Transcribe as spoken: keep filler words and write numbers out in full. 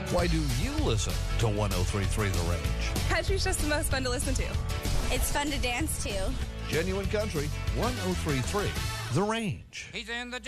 Why do you listen to one oh three point three The Range? Country's just the most fun to listen to. It's fun to dance to. Genuine Country, one oh three point three The Range. He's in the